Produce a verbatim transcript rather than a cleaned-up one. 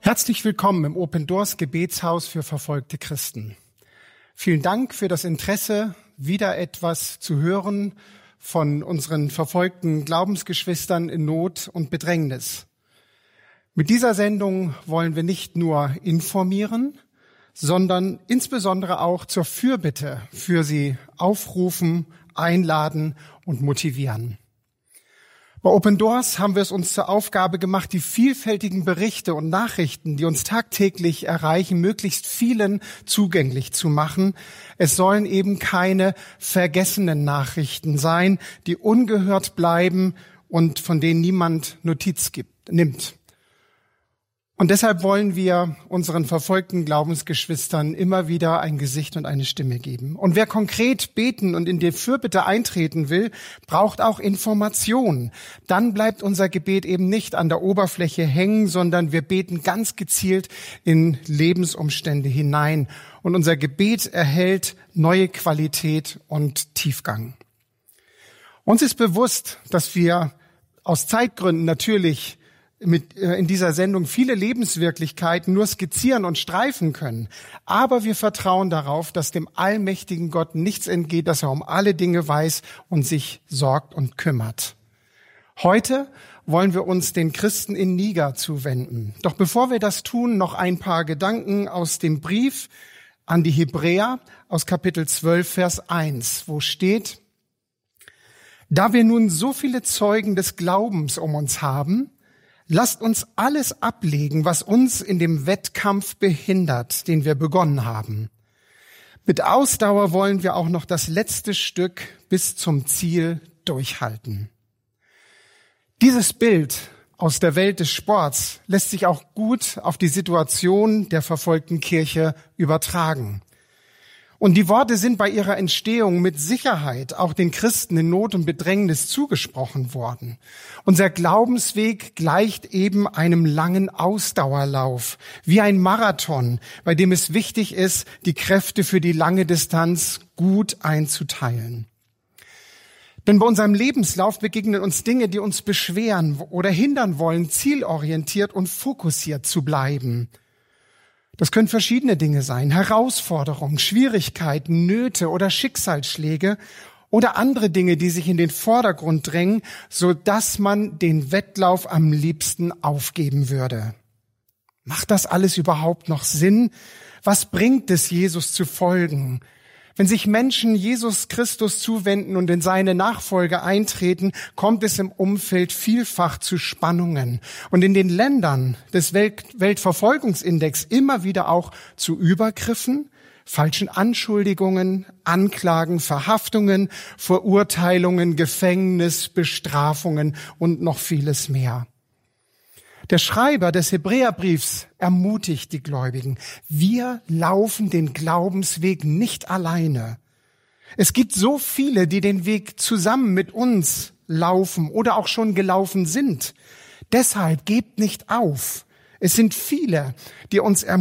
Herzlich willkommen im Open Doors Gebetshaus für verfolgte Christen. Vielen Dank für das Interesse, wieder etwas zu hören von unseren verfolgten Glaubensgeschwistern in Not und Bedrängnis. Mit dieser Sendung wollen wir nicht nur informieren, sondern insbesondere auch zur Fürbitte für sie aufrufen, einladen und motivieren. Bei Open Doors haben wir es uns zur Aufgabe gemacht, die vielfältigen Berichte und Nachrichten, die uns tagtäglich erreichen, möglichst vielen zugänglich zu machen. Es sollen eben keine vergessenen Nachrichten sein, die ungehört bleiben und von denen niemand Notiz gibt, nimmt. Und deshalb wollen wir unseren verfolgten Glaubensgeschwistern immer wieder ein Gesicht und eine Stimme geben. Und wer konkret beten und in die Fürbitte eintreten will, braucht auch Information. Dann bleibt unser Gebet eben nicht an der Oberfläche hängen, sondern wir beten ganz gezielt in Lebensumstände hinein. Und unser Gebet erhält neue Qualität und Tiefgang. Uns ist bewusst, dass wir aus Zeitgründen natürlich mit äh, in dieser Sendung viele Lebenswirklichkeiten nur skizzieren und streifen können. Aber wir vertrauen darauf, dass dem allmächtigen Gott nichts entgeht, dass er um alle Dinge weiß und sich sorgt und kümmert. Heute wollen wir uns den Christen in Niger zuwenden. Doch bevor wir das tun, noch ein paar Gedanken aus dem Brief an die Hebräer aus Kapitel zwölf, Vers eins, wo steht: Da wir nun so viele Zeugen des Glaubens um uns haben, lasst uns alles ablegen, was uns in dem Wettkampf behindert, den wir begonnen haben. Mit Ausdauer wollen wir auch noch das letzte Stück bis zum Ziel durchhalten. Dieses Bild aus der Welt des Sports lässt sich auch gut auf die Situation der verfolgten Kirche übertragen. Und die Worte sind bei ihrer Entstehung mit Sicherheit auch den Christen in Not und Bedrängnis zugesprochen worden. Unser Glaubensweg gleicht eben einem langen Ausdauerlauf, wie ein Marathon, bei dem es wichtig ist, die Kräfte für die lange Distanz gut einzuteilen. Denn bei unserem Lebenslauf begegnen uns Dinge, die uns beschweren oder hindern wollen, zielorientiert und fokussiert zu bleiben. Das können verschiedene Dinge sein: Herausforderungen, Schwierigkeiten, Nöte oder Schicksalsschläge oder andere Dinge, die sich in den Vordergrund drängen, so dass man den Wettlauf am liebsten aufgeben würde. Macht das alles überhaupt noch Sinn? Was bringt es, Jesus zu folgen? Wenn sich Menschen Jesus Christus zuwenden und in seine Nachfolge eintreten, kommt es im Umfeld vielfach zu Spannungen und in den Ländern des Welt- Weltverfolgungsindex immer wieder auch zu Übergriffen, falschen Anschuldigungen, Anklagen, Verhaftungen, Verurteilungen, Gefängnis, Bestrafungen und noch vieles mehr. Der Schreiber des Hebräerbriefs ermutigt die Gläubigen: Wir laufen den Glaubensweg nicht alleine. Es gibt so viele, die den Weg zusammen mit uns laufen oder auch schon gelaufen sind. Deshalb gebt nicht auf. Es sind viele, die uns ermutigen.